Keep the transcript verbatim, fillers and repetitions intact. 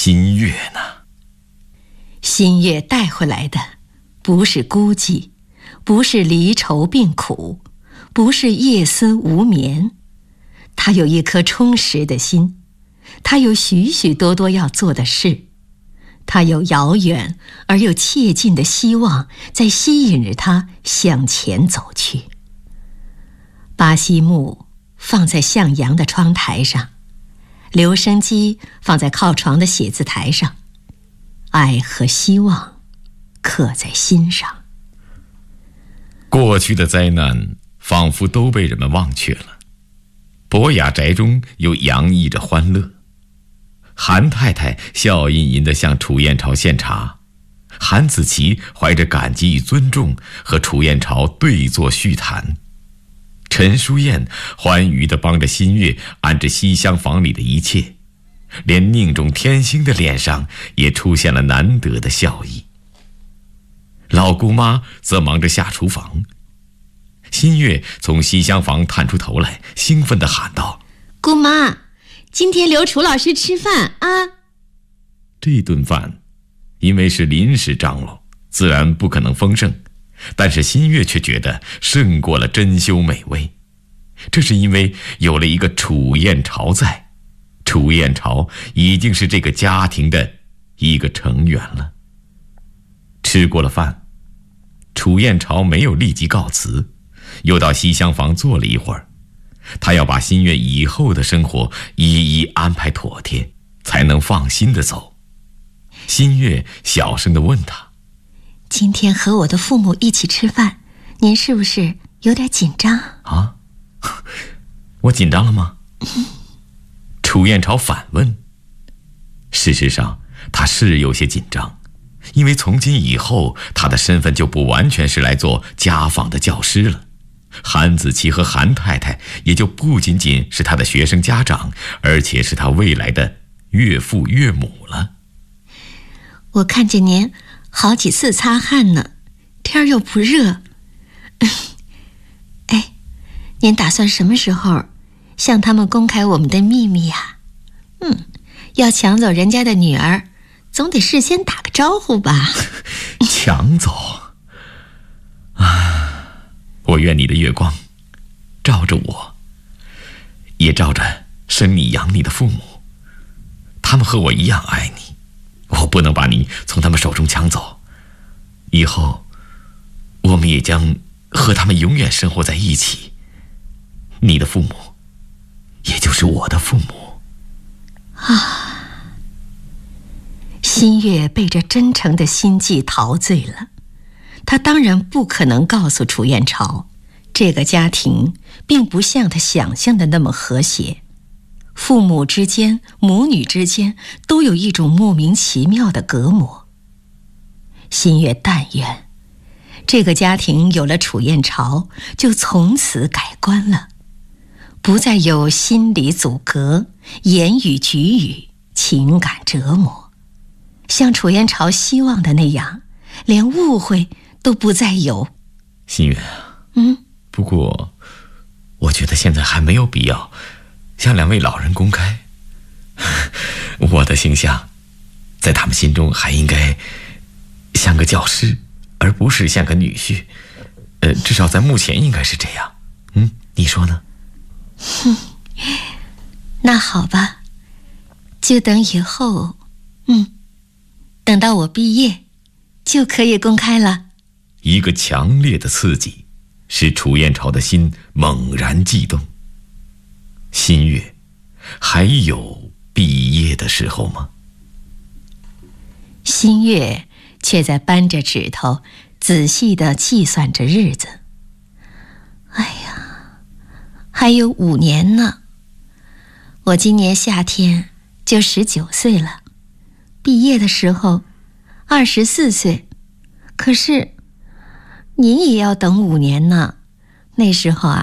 新月呢？ 新月带回来的不是孤寂，不是离愁病苦，不是夜思无眠，他有一颗充实的心，他有许许多多要做的事，他有遥远而又切近的希望在吸引着他向前走去。巴西木放在向阳的窗台上，留声机放在靠床的写字台上，爱和希望刻在心上。 过去的灾难仿佛都被人们忘却了，博雅宅中又洋溢着欢乐。韩太太笑吟吟地向楚燕朝献茶，韩子琪怀着感激与尊重和楚燕朝对坐叙谈，陈淑燕欢愉地帮着新月安置西厢房里的一切，连宁种天星的脸上也出现了难得的笑意。老姑妈则忙着下厨房，新月从西厢房探出头来，兴奋地喊道： 姑妈，今天留楚老师吃饭啊！ 这顿饭因为是临时张罗，自然不可能丰盛，但是新月却觉得胜过了珍馐美味。这是因为有了一个楚燕朝在，楚燕朝已经是这个家庭的一个成员了。吃过了饭，楚燕朝没有立即告辞，又到西厢房坐了一会儿。他要把新月以后的生活一一安排妥帖，才能放心地走。新月小声地问他： 今天和我的父母一起吃饭，您是不是有点紧张啊？我紧张了吗？楚燕朝反问。事实上他是有些紧张，因为从今以后他的身份就不完全是来做家访的教师了，韩子琪和韩太太也就不仅仅是他的学生家长，而且是他未来的岳父岳母了。 我看见您好几次擦汗呢，天又不热。哎，您打算什么时候向他们公开我们的秘密呀？嗯，要抢走人家的女儿，总得事先打个招呼吧。 抢走啊！我愿你的月光照着我，也照着生你养你的父母，他们和我一样爱你，我不能把你从他们手中抢走。以后我们也将和他们永远生活在一起，你的父母也就是我的父母啊！新月被这真诚的心计陶醉了，他当然不可能告诉楚燕朝，这个家庭并不像他想象的那么和谐，父母之间、母女之间都有一种莫名其妙的隔膜。新月但愿这个家庭有了楚燕朝，就从此改观了，不再有心理阻隔、言语举语、情感折磨，像楚燕朝希望的那样，连误会都不再有。 心月啊， 嗯， 不过我觉得现在还没有必要向两位老人公开，我的形象在他们心中还应该像个教师，而不是像个女婿，呃，至少在目前应该是这样。嗯，你说呢？ 哼，那好吧，就等以后，嗯，等到我毕业，就可以公开了。 一个强烈的刺激使楚燕朝的心猛然悸动。新月还有毕业的时候吗？ 新月却在扳着指头仔细地计算着日子。哎呀，还有五年呢，我今年夏天就十九岁了，毕业的时候二十四岁，可是您也要等五年呢，那时候啊